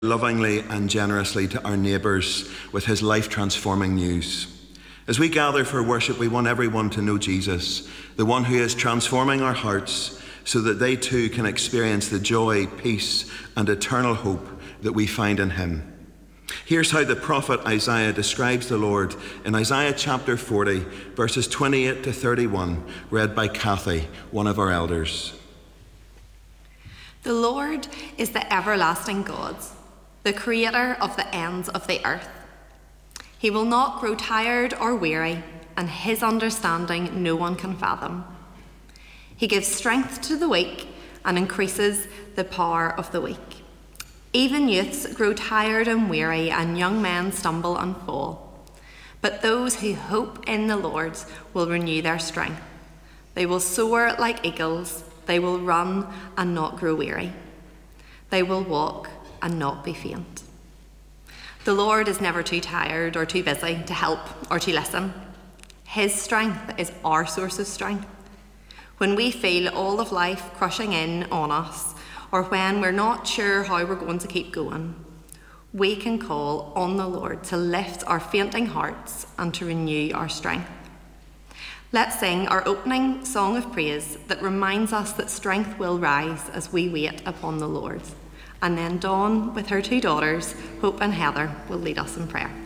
lovingly and generously to our neighbours with his life-transforming news. As we gather for worship, we want everyone to know Jesus, the one who is transforming our hearts so that they too can experience the joy, peace, and eternal hope that we find in him. Here's how the prophet Isaiah describes the Lord in Isaiah chapter 40, verses 28 to 31, read by Kathy, one of our elders. The Lord is the everlasting God, the creator of the ends of the earth. He will not grow tired or weary, and his understanding no one can fathom. He gives strength to the weak and increases the power of the weak. Even youths grow tired and weary, and young men stumble and fall. But those who hope in the Lord will renew their strength. They will soar like eagles. They will run and not grow weary. They will walk and not be faint. The Lord is never too tired or too busy to help or to listen. His strength is our source of strength. When we feel all of life crushing in on us, or when we're not sure how we're going to keep going, we can call on the Lord to lift our fainting hearts and to renew our strength. Let's sing our opening song of praise that reminds us that strength will rise as we wait upon the Lord. And then Dawn, with her two daughters, Hope and Heather, will lead us in prayer.